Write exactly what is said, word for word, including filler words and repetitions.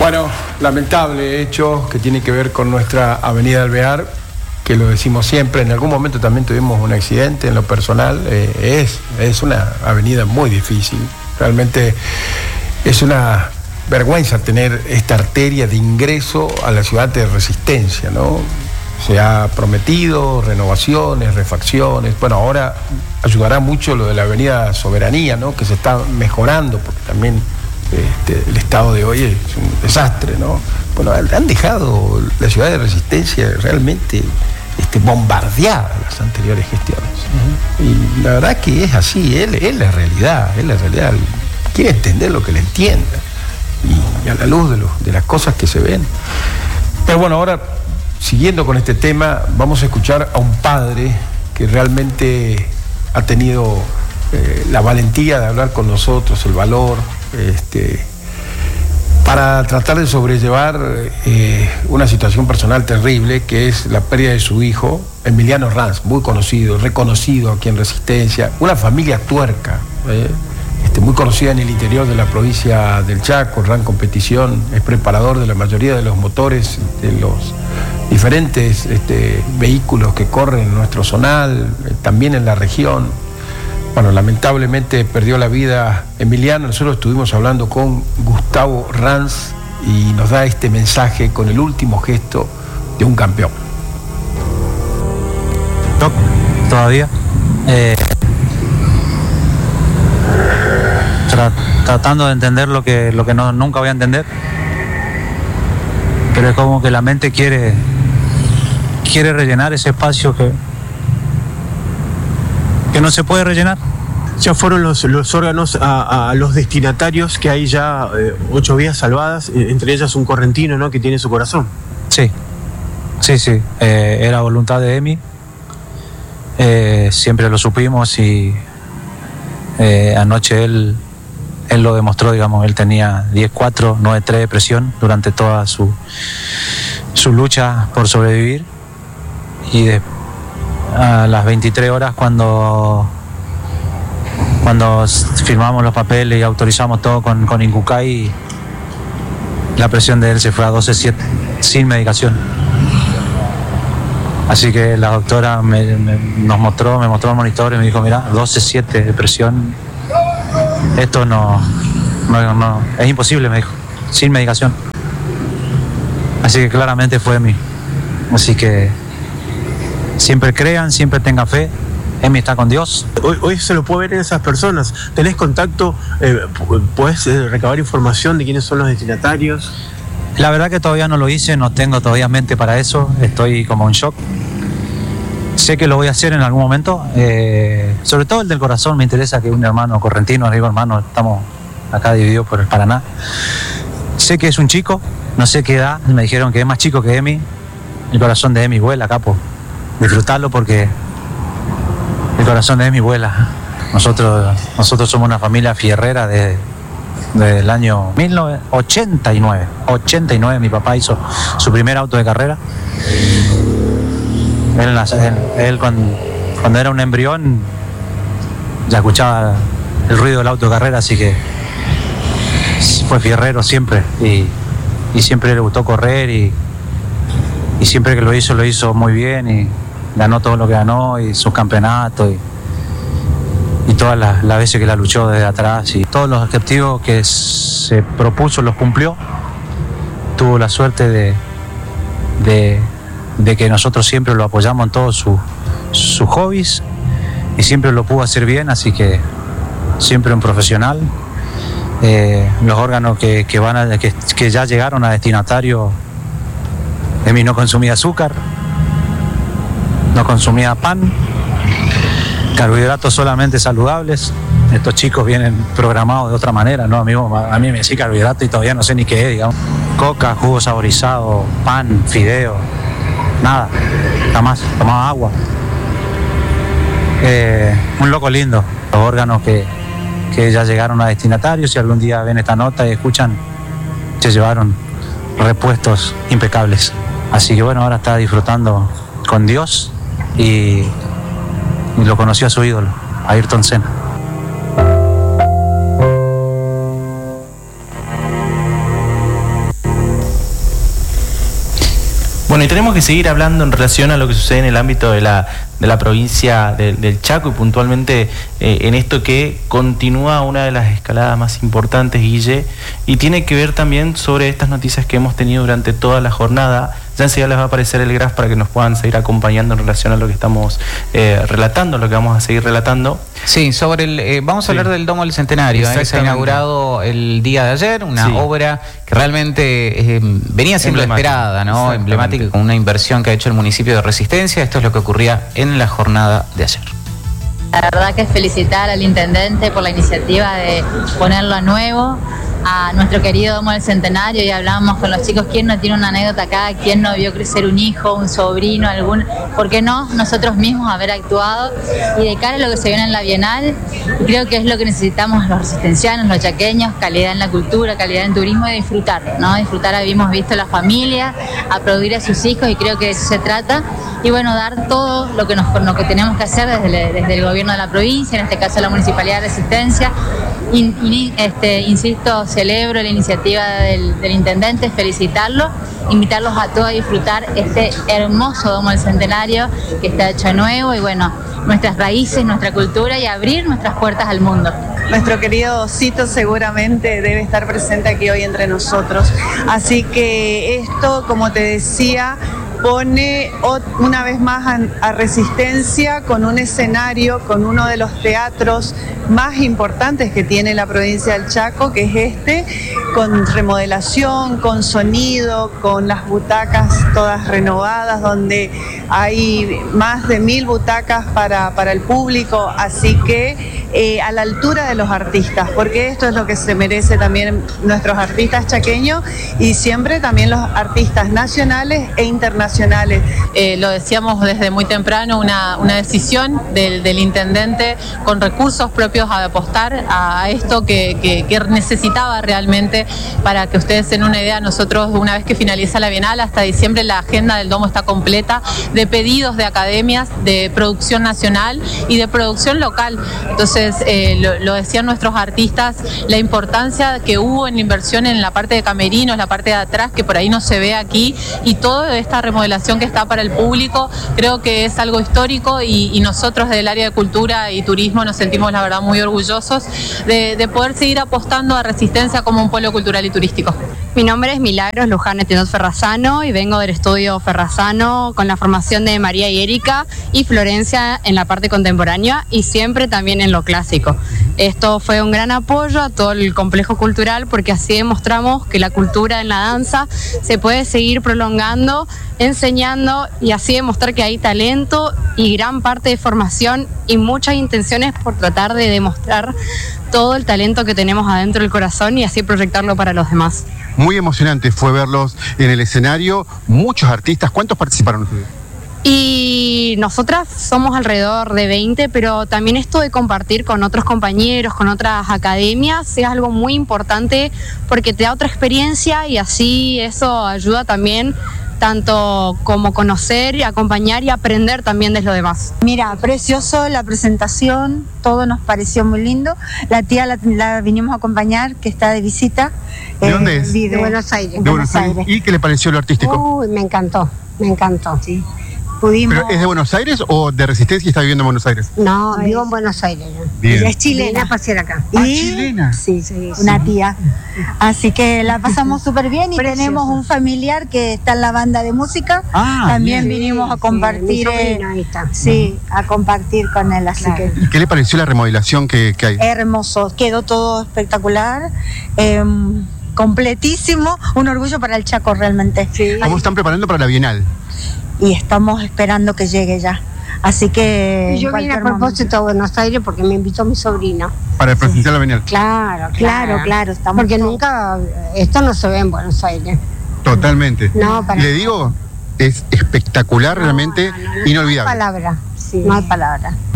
Bueno, lamentable hecho que tiene que ver con nuestra avenida Alvear, que lo decimos siempre, en algún momento también tuvimos un accidente en lo personal, eh, es, es una avenida muy difícil, realmente es una vergüenza tener esta arteria de ingreso a la ciudad de Resistencia, ¿no? Se ha prometido renovaciones, refacciones, bueno, ahora ayudará mucho lo de la avenida Soberanía, ¿no? Que se está mejorando, porque también Este, el estado de hoy es un desastre, ¿no? Bueno, han dejado la ciudad de Resistencia realmente este, bombardeada las anteriores gestiones. Uh-huh. Y la verdad que es así, es, es la realidad, es la realidad. Quiere entender lo que le entienda. Y, y a la luz de, lo, de las cosas que se ven. Pero bueno, ahora, siguiendo con este tema, vamos a escuchar a un padre que realmente ha tenido eh, la valentía de hablar con nosotros, el valor, Este, para tratar de sobrellevar eh, una situación personal terrible, que es la pérdida de su hijo, Emiliano Ranz, muy conocido, reconocido aquí en Resistencia, una familia tuerca, eh, este, muy conocida en el interior de la provincia del Chaco, gran competición, es preparador de la mayoría de los motores de los diferentes este, vehículos que corren en nuestro zonal, eh, también en la región. Bueno, lamentablemente perdió la vida Emiliano. Nosotros estuvimos hablando con Gustavo Ranz y nos da este mensaje con el último gesto de un campeón. Todavía eh, tra tratando de entender lo que, lo que no, nunca voy a entender, pero es como que la mente quiere quiere rellenar ese espacio que que no se puede rellenar. Ya fueron los, los órganos a, a los destinatarios, que hay ya eh, ocho vidas salvadas, eh, entre ellas un correntino, ¿no?, que tiene su corazón. Sí, sí, sí, eh, era voluntad de Emi, eh, siempre lo supimos y eh, anoche él, él lo demostró, digamos, él tenía diez cuatro, nueve tres de presión durante toda su, su lucha por sobrevivir y de a las veintitrés horas cuando cuando firmamos los papeles y autorizamos todo con, con Incucay, la presión de él se fue a doce siete sin medicación, así que la doctora me, me, nos mostró me mostró el monitor y me dijo: mira, doce siete de presión, esto no, no, no es imposible, me dijo, sin medicación. Así que claramente fue Emi, así que siempre crean, siempre tengan fe. Emi está con Dios. Hoy, hoy se lo puede ver en esas personas. ¿Tenés contacto? Eh, ¿Podés eh, recabar información de quiénes son los destinatarios? La verdad que todavía no lo hice, no tengo todavía mente para eso. Estoy como en shock. Sé que lo voy a hacer en algún momento. Eh, sobre todo el del corazón, me interesa, que un hermano correntino, digo hermano, estamos acá divididos por el Paraná. Sé que es un chico, no sé qué edad. Me dijeron que es más chico que Emi. El corazón de Emi vuela, capo. Disfrutarlo porque el corazón de Emi vuela. Nosotros, nosotros somos una familia fierrera de, desde el año mil novecientos ochenta y nueve. ochenta y nueve mi papá hizo su primer auto de carrera. Él, él, él cuando, cuando era un embrión ya escuchaba el ruido del auto de carrera, así que fue fierrero siempre y, y siempre le gustó correr y, y siempre que lo hizo, lo hizo muy bien y ganó todo lo que ganó y sus campeonatos y, y todas las, las veces que la luchó desde atrás y todos los objetivos que se propuso los cumplió. Tuvo la suerte de, de, de que nosotros siempre lo apoyamos en todos sus su hobbies y siempre lo pudo hacer bien, así que siempre un profesional. Eh, los órganos que, que, van a, que, que ya llegaron a destinatario, Emi no consumía azúcar, no consumía pan, carbohidratos solamente saludables. Estos chicos vienen programados de otra manera, ¿no? A mí, a mí me decía carbohidrato y todavía no sé ni qué es, digamos. Coca, jugo saborizado, pan, fideo, nada, jamás, tomaba agua. Eh, un loco lindo, los órganos que, que ya llegaron a destinatarios, si algún día ven esta nota y escuchan, se llevaron repuestos impecables. Así que bueno, ahora está disfrutando con Dios y, y lo conoció a su ídolo, a Ayrton Senna. Bueno, y tenemos que seguir hablando en relación a lo que sucede en el ámbito de la, de la provincia de, del Chaco y puntualmente eh, en esto que continúa una de las escaladas más importantes, Guille, y tiene que ver también sobre estas noticias que hemos tenido durante toda la jornada. Ya enseguida les va a aparecer el graph para que nos puedan seguir acompañando en relación a lo que estamos eh, relatando, lo que vamos a seguir relatando. Sí, sobre el eh, vamos a sí. hablar del Domo del Centenario. Eh, se ha inaugurado el día de ayer, una sí. obra que realmente eh, venía siendo esperada, ¿no? Emblemática, con una inversión que ha hecho el municipio de Resistencia. Esto es lo que ocurría en la jornada de ayer. La verdad que es felicitar al intendente por la iniciativa de ponerlo a nuevo, a nuestro querido Domo del Centenario, y hablábamos con los chicos, ¿quién no tiene una anécdota acá? ¿Quién no vio crecer un hijo, un sobrino, algún? ¿Por qué no nosotros mismos haber actuado? Y de cara a lo que se viene en la Bienal, creo que es lo que necesitamos los resistencianos, los chaqueños, calidad en la cultura, calidad en turismo y disfrutar, ¿no? Disfrutar, habíamos visto la familia, aplaudir a sus hijos, y creo que de eso se trata. Y bueno, dar todo lo que, nos, lo que tenemos que hacer desde el, desde el gobierno de la provincia, en este caso la Municipalidad de Resistencia. In, in, este, insisto, celebro la iniciativa del, del intendente, felicitarlo, invitarlos a todos a disfrutar este hermoso Domo del Centenario que está hecho de nuevo, y bueno, nuestras raíces, nuestra cultura, y abrir nuestras puertas al mundo. Nuestro querido Cito seguramente debe estar presente aquí hoy entre nosotros. Así que esto, como te decía, pone una vez más a, a Resistencia con un escenario, con uno de los teatros más importantes que tiene la provincia del Chaco, que es este, con remodelación, con sonido, con las butacas todas renovadas, donde hay más de mil butacas para, para el público, así que eh, a la altura de los artistas, porque esto es lo que se merece también nuestros artistas chaqueños, y siempre también los artistas nacionales e internacionales. Eh, lo decíamos desde muy temprano, una, una decisión del, del intendente con recursos propios a apostar a esto que, que, que necesitaba realmente. Para que ustedes den una idea, nosotros una vez que finaliza la Bienal, hasta diciembre la agenda del Domo está completa de pedidos de academias, de producción nacional y de producción local. Entonces, eh, lo, lo decían nuestros artistas, la importancia que hubo en la inversión en la parte de camerinos, la parte de atrás, que por ahí no se ve aquí, y toda esta remodelación que está para el público, creo que es algo histórico, y, y nosotros del área de cultura y turismo nos sentimos la verdad muy orgullosos de, de poder seguir apostando a Resistencia como un pueblo cultural y turístico. Mi nombre es Milagros Luján Estenot Ferrazano y vengo del estudio Ferrazano con la formación de María y Erika y Florencia en la parte contemporánea y siempre también en lo clásico. Esto fue un gran apoyo a todo el complejo cultural, porque así demostramos que la cultura en la danza se puede seguir prolongando, enseñando, y así demostrar que hay talento y gran parte de formación y muchas intenciones por tratar de demostrar todo el talento que tenemos adentro del corazón y así proyectarlo para los demás. Muy emocionante fue verlos en el escenario, muchos artistas. ¿Cuántos participaron ustedes? Y nosotras somos alrededor de veinte, pero también esto de compartir con otros compañeros, con otras academias, es algo muy importante porque te da otra experiencia y así eso ayuda también tanto como conocer y acompañar y aprender también de lo demás. Mira, precioso la presentación, todo nos pareció muy lindo. La tía la, la vinimos a acompañar, que está de visita. ¿De eh, dónde es? De, de Buenos Aires. De Buenos Aires. Aires. ¿Y qué le pareció lo artístico? Uy, me encantó, me encantó, sí. Pudimos... ¿Pero es de Buenos Aires o de Resistencia y está viviendo en Buenos Aires? No, Ay, vivo en Buenos Aires. Bien. Ella es chilena, pasé acá. Ah, ¿Y? ¿Chilena? Sí, sí, una sí. tía. Así que la pasamos súper bien y Precioso. Tenemos un familiar que está en la banda de música. Ah, También bien. vinimos a compartir. Sí, eh, ahí está. sí, a compartir con él. Así claro. que... ¿Y qué le pareció la remodelación que, que hay? Hermoso, quedó todo espectacular. Eh, completísimo, un orgullo para el Chaco realmente. Sí. ¿Cómo están preparando para la Bienal? Y estamos esperando que llegue ya. Así que... Yo vine a propósito a Buenos Aires porque me invitó mi sobrino. Para presentar sí. la Bienal. Claro, claro, claro, claro estamos porque todos. nunca, esto no se ve en Buenos Aires. Totalmente. No, para Le digo, es espectacular, no, realmente, no, no, inolvidable. No hay palabra, sí. no hay palabra.